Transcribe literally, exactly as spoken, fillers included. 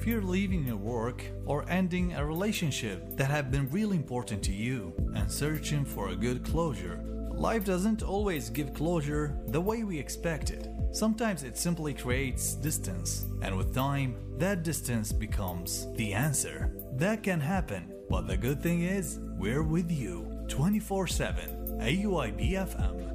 if you're leaving your work or ending a relationship that have been really important to you and searching for a good closure. Life doesn't always give closure the way we expect it. Sometimes it simply creates distance, and with time, that distance becomes the answer. That can happen, but the good thing is, we're with you twenty-four seven. A U I B F M.